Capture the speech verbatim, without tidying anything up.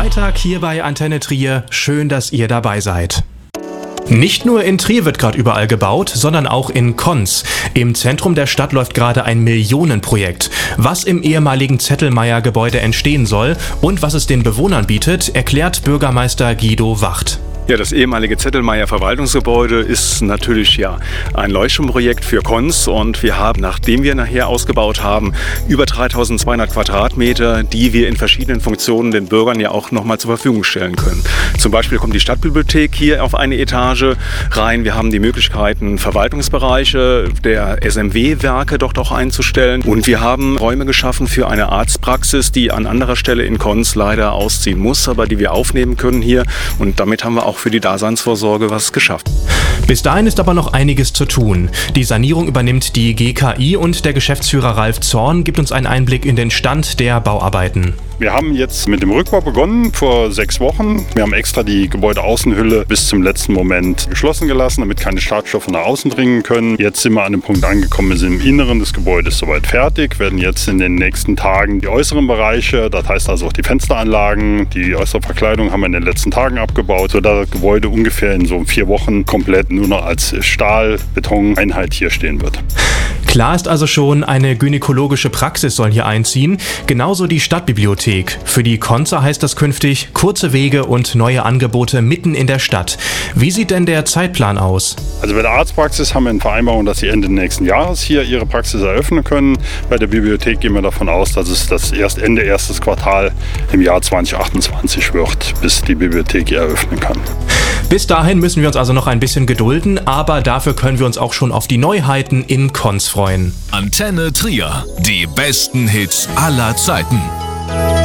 Freitag hier bei Antenne Trier. Schön, dass ihr dabei seid. Nicht nur in Trier wird gerade überall gebaut, sondern auch in Konz. Im Zentrum der Stadt läuft gerade ein Millionenprojekt. Was im ehemaligen Zettelmeier-Gebäude entstehen soll und was es den Bewohnern bietet, erklärt Bürgermeister Guido Wacht. Ja, das ehemalige Zettelmeier Verwaltungsgebäude ist natürlich ja ein Leuchtturmprojekt für Konz und wir haben, nachdem wir nachher ausgebaut haben, über dreitausendzweihundert Quadratmeter, die wir in verschiedenen Funktionen den Bürgern ja auch nochmal zur Verfügung stellen können. Zum Beispiel kommt die Stadtbibliothek hier auf eine Etage rein. Wir haben die Möglichkeiten, Verwaltungsbereiche der S M W-Werke dort auch einzustellen und wir haben Räume geschaffen für eine Arztpraxis, die an anderer Stelle in Konz leider ausziehen muss, aber die wir aufnehmen können hier und damit haben wir auch für die Daseinsvorsorge was geschafft. Bis dahin ist aber noch einiges zu tun. Die Sanierung übernimmt die G K I und der Geschäftsführer Ralf Zorn gibt uns einen Einblick in den Stand der Bauarbeiten. Wir haben jetzt mit dem Rückbau begonnen vor sechs Wochen. Wir haben extra die Gebäudeaußenhülle bis zum letzten Moment geschlossen gelassen, damit keine Schadstoffe nach außen dringen können. Jetzt sind wir an dem Punkt angekommen, wir sind im Inneren des Gebäudes soweit fertig, werden jetzt in den nächsten Tagen die äußeren Bereiche, das heißt also auch die Fensteranlagen, die äußere Verkleidung haben wir in den letzten Tagen abgebaut, sodass das Gebäude ungefähr in so vier Wochen komplett nur noch als Stahl-Beton-Einheit hier stehen wird. Klar ist also schon, eine gynäkologische Praxis soll hier einziehen, genauso die Stadtbibliothek. Für die Konzer heißt das künftig kurze Wege und neue Angebote mitten in der Stadt. Wie sieht denn der Zeitplan aus? Also bei der Arztpraxis haben wir eine Vereinbarung, dass sie Ende nächsten Jahres hier ihre Praxis eröffnen können. Bei der Bibliothek gehen wir davon aus, dass es das erst Ende erstes Quartal im Jahr zweitausendachtundzwanzig wird, bis die Bibliothek hier eröffnen kann. Bis dahin müssen wir uns also noch ein bisschen gedulden, aber dafür können wir uns auch schon auf die Neuheiten in Konz freuen. Antenne Trier, die besten Hits aller Zeiten.